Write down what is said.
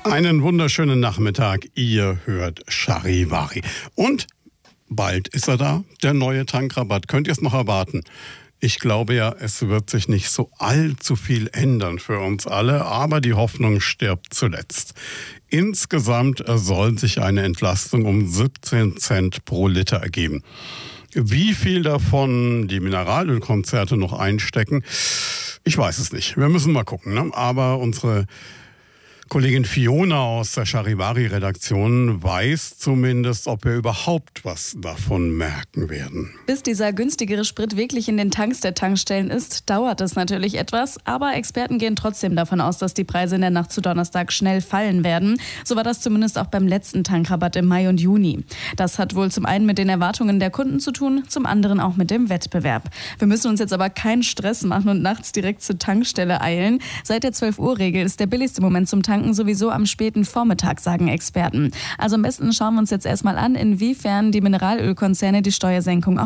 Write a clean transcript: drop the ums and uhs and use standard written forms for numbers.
Einen wunderschönen Nachmittag. Ihr hört Charivari. Und bald ist er da, der neue Tankrabatt. Könnt ihr es noch erwarten? Ich glaube ja, es wird sich nicht so allzu viel ändern für uns alle, aber die Hoffnung stirbt zuletzt. Insgesamt soll sich eine Entlastung um 17 Cent pro Liter ergeben. Wie viel davon die Mineralölkonzerte noch einstecken, ich weiß es nicht. Wir müssen mal gucken, ne? Aber unsere Kollegin Fiona aus der Charivari-Redaktion weiß zumindest, ob wir überhaupt was davon merken werden. Bis dieser günstigere Sprit wirklich in den Tanks der Tankstellen ist, dauert es natürlich etwas. Aber Experten gehen trotzdem davon aus, dass die Preise in der Nacht zu Donnerstag schnell fallen werden. So war das zumindest auch beim letzten Tankrabatt im Mai und Juni. Das hat wohl zum einen mit den Erwartungen der Kunden zu tun, zum anderen auch mit dem Wettbewerb. Wir müssen uns jetzt aber keinen Stress machen und nachts direkt zur Tankstelle eilen. Seit der 12-Uhr-Regel ist der billigste Moment zum Tanken sowieso am späten Vormittag, sagen Experten. Also am besten schauen wir uns jetzt erstmal an, inwiefern die Mineralölkonzerne die Steuersenkung